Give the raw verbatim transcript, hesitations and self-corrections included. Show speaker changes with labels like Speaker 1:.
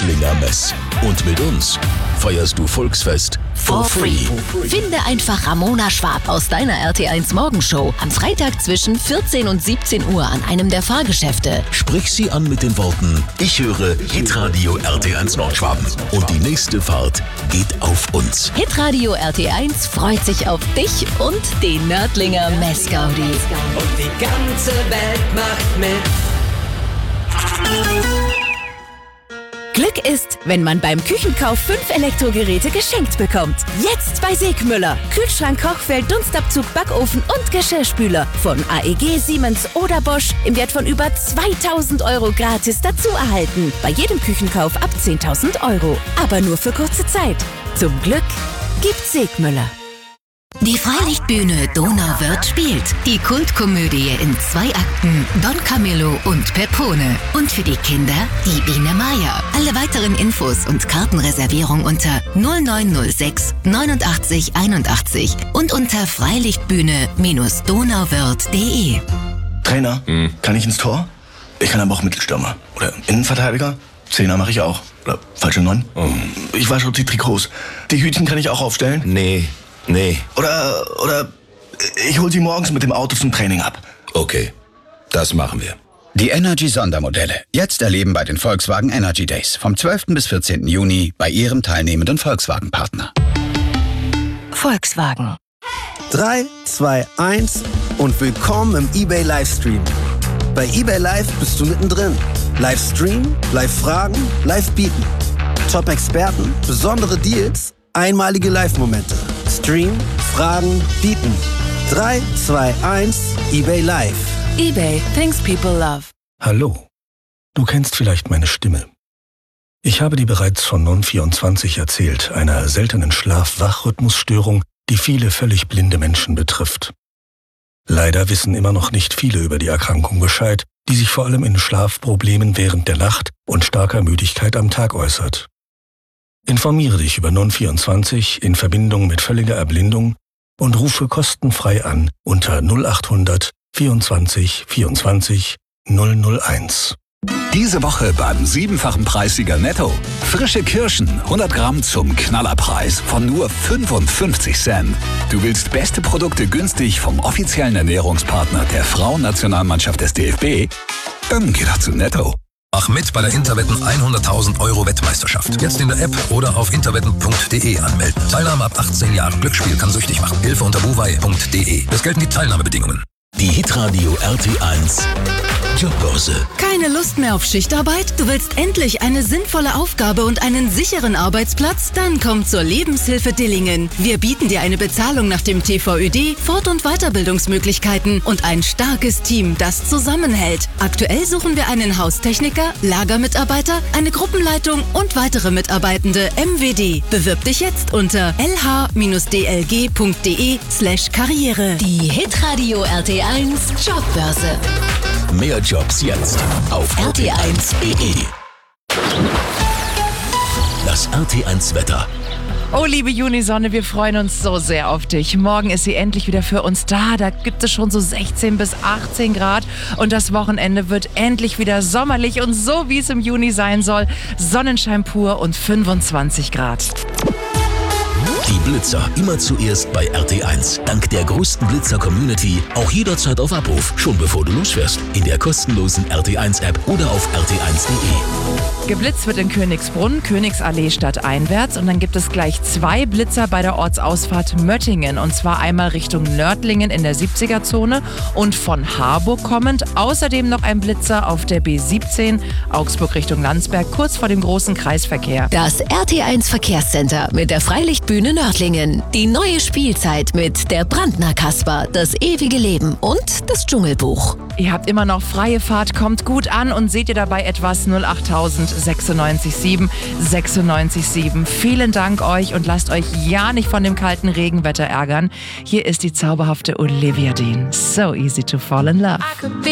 Speaker 1: Nördlinger Mess. Und mit uns feierst du Volksfest for free.
Speaker 2: Finde einfach Ramona Schwab aus deiner R T eins Morgenshow am Freitag zwischen vierzehn und siebzehn Uhr an einem der Fahrgeschäfte.
Speaker 1: Sprich sie an mit den Worten: Ich höre Hitradio R T eins Nordschwaben. Und die nächste Fahrt geht auf uns.
Speaker 2: Hitradio R T eins freut sich auf dich und den Nördlinger Messgaudi.
Speaker 3: Und die ganze Welt macht mit.
Speaker 4: Glück ist, wenn man beim Küchenkauf fünf Elektrogeräte geschenkt bekommt. Jetzt bei Segmüller. Kühlschrank, Kochfeld, Dunstabzug, Backofen und Geschirrspüler. Von A E G, Siemens oder Bosch im Wert von über zweitausend Euro gratis dazu erhalten. Bei jedem Küchenkauf ab zehntausend Euro. Aber nur für kurze Zeit. Zum Glück gibt Segmüller.
Speaker 2: Die Freilichtbühne Donauwörth spielt die Kultkomödie in zwei Akten Don Camillo und Pepone. Und für die Kinder die Biene Maya. Alle weiteren Infos und Kartenreservierung unter null neun null sechs neunundachtzig einundachtzig und unter freilichtbühne Donauwörth punkt de.
Speaker 5: Trainer, hm. kann ich ins Tor? Ich kann aber auch Mittelstürmer. Oder Innenverteidiger? Zehner mache ich auch. Oder falsche Neun? Oh. Ich wasche die Trikots. Die Hütchen kann ich auch aufstellen?
Speaker 1: Nee. Nee.
Speaker 5: Oder, oder ich hol sie morgens mit dem Auto zum Training ab.
Speaker 1: Okay, das machen wir.
Speaker 6: Die Energy-Sondermodelle. Jetzt erleben bei den Volkswagen Energy Days. Vom zwölften bis vierzehnten Juni bei Ihrem teilnehmenden Volkswagen-Partner.
Speaker 2: Volkswagen.
Speaker 7: drei, zwei, eins und willkommen im eBay Livestream. Bei eBay Live bist du mittendrin. Livestream, Live-Fragen, Live-Bieten. Top-Experten, besondere Deals, einmalige Live-Momente. Stream, Fragen, Bieten. drei, zwei, eins, eBay Live.
Speaker 4: eBay, things people love.
Speaker 8: Hallo, du kennst vielleicht meine Stimme. Ich habe dir bereits von Non vierundzwanzig erzählt, einer seltenen Schlaf-Wach-Rhythmusstörung, die viele völlig blinde Menschen betrifft. Leider wissen immer noch nicht viele über die Erkrankung Bescheid, die sich vor allem in Schlafproblemen während der Nacht und starker Müdigkeit am Tag äußert. Informiere dich über Non vierundzwanzig in Verbindung mit völliger Erblindung und rufe kostenfrei an unter null acht hundert vierundzwanzig vierundzwanzig null null eins.
Speaker 9: Diese Woche beim siebenfachen Preissieger Netto. Frische Kirschen, hundert Gramm zum Knallerpreis von nur fünfundfünfzig Cent. Du willst beste Produkte günstig vom offiziellen Ernährungspartner der Frauennationalmannschaft des D F B? Dann geh doch zu Netto.
Speaker 10: Mach mit bei der Interwetten hunderttausend Euro Wettmeisterschaft. Jetzt in der App oder auf interwetten punkt de anmelden. Teilnahme ab achtzehn Jahren. Glücksspiel kann süchtig machen. Hilfe unter buwei punkt de. Es gelten die Teilnahmebedingungen.
Speaker 1: Die Hitradio R T eins Jobbörse.
Speaker 4: Keine Lust mehr auf Schichtarbeit? Du willst endlich eine sinnvolle Aufgabe und einen sicheren Arbeitsplatz? Dann komm zur Lebenshilfe Dillingen. Wir bieten dir eine Bezahlung nach dem T V Ö D, Fort- und Weiterbildungsmöglichkeiten und ein starkes Team, das zusammenhält. Aktuell suchen wir einen Haustechniker, Lagermitarbeiter, eine Gruppenleitung und weitere Mitarbeitende M W D. Bewirb dich jetzt unter lh-dlg punkt de slash karriere.
Speaker 2: Die Hitradio R T eins Jobbörse.
Speaker 1: Mehr Jobs jetzt auf R T eins punkt de. Das R T eins Wetter.
Speaker 11: Oh, liebe Junisonne, wir freuen uns so sehr auf dich. Morgen ist sie endlich wieder für uns da. Da gibt es schon so sechzehn bis achtzehn Grad. Und das Wochenende wird endlich wieder sommerlich und so, wie es im Juni sein soll. Sonnenschein pur und fünfundzwanzig Grad.
Speaker 1: Die Blitzer immer zuerst bei R T eins. Dank der größten Blitzer-Community auch jederzeit auf Abruf, schon bevor du losfährst. In der kostenlosen R T eins App oder auf R T eins punkt de.
Speaker 11: Geblitzt wird in Königsbrunn, Königsallee stadteinwärts und dann gibt es gleich zwei Blitzer bei der Ortsausfahrt Möttingen und zwar einmal Richtung Nördlingen in der siebziger-Zone und von Harburg kommend. Außerdem noch ein Blitzer auf der B siebzehn, Augsburg Richtung Landsberg, kurz vor dem großen Kreisverkehr.
Speaker 2: Das R T eins Verkehrscenter mit der Freilichtbühne Nördlingen. Die neue Spielzeit mit der Brandner Kasper, das ewige Leben und das Dschungelbuch.
Speaker 11: Ihr habt immer noch freie Fahrt, kommt gut an und seht ihr dabei etwas null achttausend sechsundneunzig sieben sechsundneunzig sieben. Vielen Dank euch und lasst euch ja nicht von dem kalten Regenwetter ärgern. Hier ist die zauberhafte Olivia Dean. So easy to fall in love.